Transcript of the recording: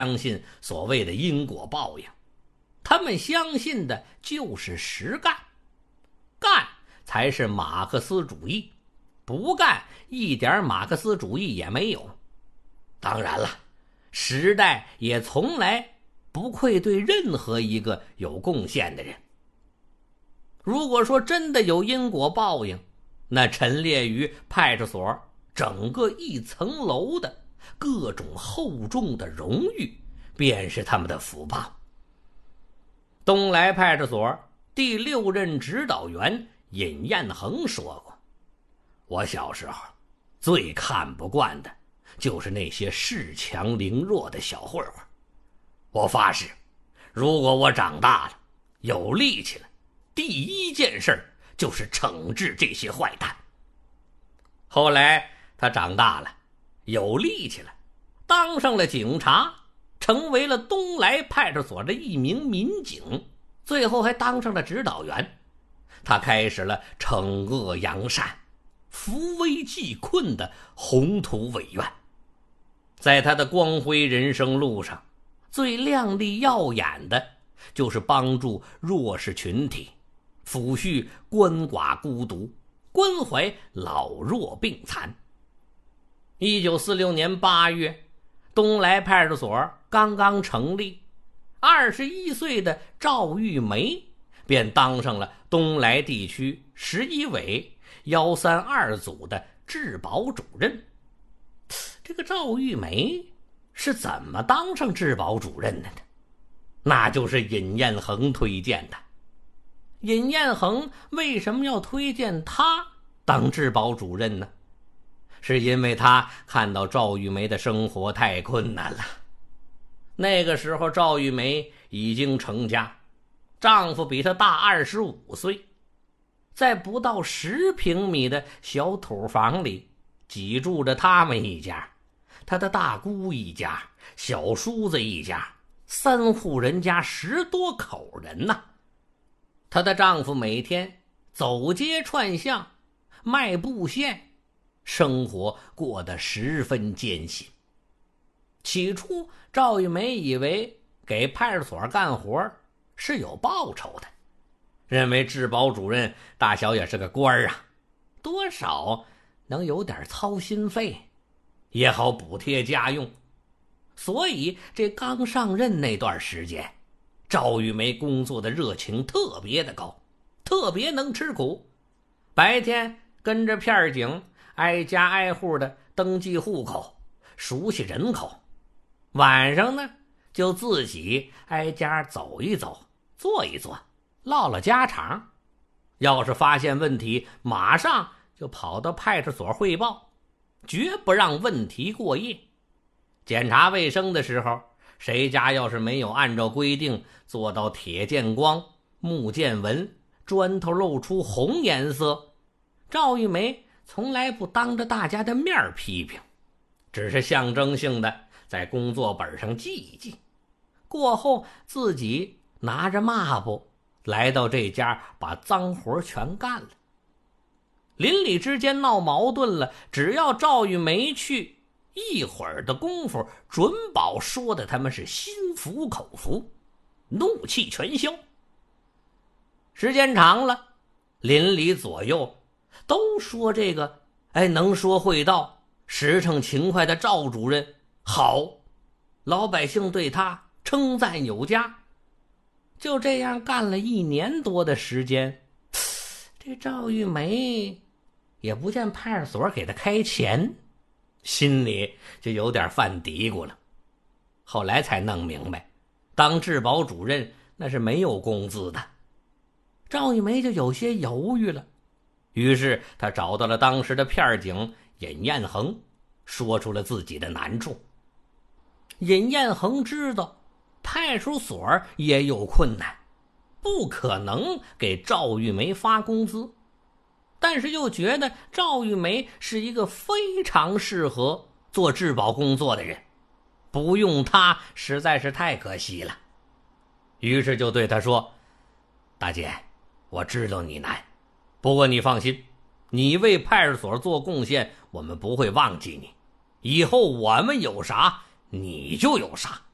相信所谓的因果报应，他们相信的就是实干，干才是马克思主义，不干一点马克思主义也没有。当然了，时代也从来不愧对任何一个有贡献的人。如果说真的有因果报应，那陈列于派出所整个一层楼的各种厚重的荣誉，便是他们的福报。东来派出所第6任指导员尹彦衡说过，我小时候最看不惯的就是那些恃强凌弱的小混混。我发誓，如果我长大了有力气了，第一件事就是惩治这些坏蛋。后来他长大了，有力气了，当上了警察，成为了东来派出所的一名民警，最后还当上了指导员。他开始了惩恶扬善、扶危济困的宏图伟愿。在他的光辉人生路上，最亮丽耀眼的就是帮助弱势群体，抚恤鳏寡孤独，关怀老弱病残。1946年8月，东来派出所刚刚成立，21岁的赵玉梅便当上了东来地区11委132组的治保主任。这个赵玉梅是怎么当上治保主任的呢？那就是尹彦衡推荐的。尹彦衡为什么要推荐他当治保主任呢？是因为他看到赵玉梅的生活太困难了。那个时候赵玉梅已经成家，丈夫比她大25岁，在不到10平米的小土房里挤住着他们一家，她的大姑一家，小叔子一家，3户人家10多口人呐。她的丈夫每天走街串巷卖布线，生活过得十分艰辛。起初赵玉梅以为给派出所干活是有报酬的，认为治保主任大小也是个官啊，多少能有点操心费，也好补贴家用。所以这刚上任那段时间，赵玉梅工作的热情特别的高，特别能吃苦。白天跟着片警挨家挨户的登记户口，熟悉人口，晚上呢就自己挨家走一走，坐一坐，唠唠家常。要是发现问题，马上就跑到派出所汇报，绝不让问题过夜。检查卫生的时候，谁家要是没有按照规定做到铁见光、木见纹，砖头露出红颜色，赵玉梅从来不当着大家的面批评，只是象征性的在工作本上记一记，过后自己拿着抹布来到这家，把脏活全干了。邻里之间闹矛盾了，只要赵玉梅去，一会儿的功夫准保说的他们是心服口服，怒气全消。时间长了，邻里左右都说这个能说会道、实诚勤快的赵主任好，老百姓对他称赞有加。就这样干了1年多的时间，这赵玉梅也不见派出所给他开钱，心里就有点犯嘀咕了。后来才弄明白，当治保主任那是没有工资的。赵玉梅就有些犹豫了，于是他找到了当时的片警尹彦衡，说出了自己的难处。尹彦衡知道派出所也有困难，不可能给赵玉梅发工资，但是又觉得赵玉梅是一个非常适合做治保工作的人，不用她实在是太可惜了。于是就对她说，大姐，我知道你难，不过你放心，你为派出所做贡献，我们不会忘记你，以后我们有啥你就有啥。